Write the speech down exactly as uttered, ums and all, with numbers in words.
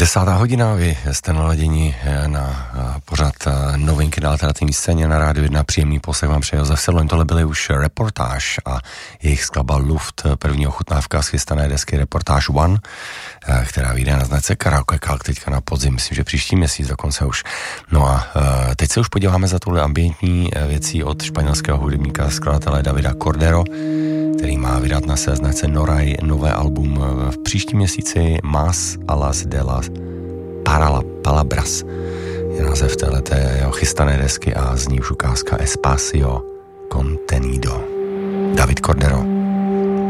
Desátá hodina, vy jste naladěni na pořad novinky na alternativní scéně na Rádiu jedna. Příjemný poslech vám přeje Josef Sedloň. Tohle byly už Reportáž a jejich skladba Luft, první ochutnávka z chystané desky Reportáž One, která vyjde na značce Karaoke Kalk teďka na podzim, myslím, že příští měsíc dokonce už. No a teď se už podíváme za tuhle ambientní věcí od španělského hudebníka, skladatele Davida Cordero, který má vydat na své značce Noray nové album v příštím měsíci. Más alas de las Palabras je název téhleté jeho chystané desky a zní už ukázka Espacio Contenido. David Cordero.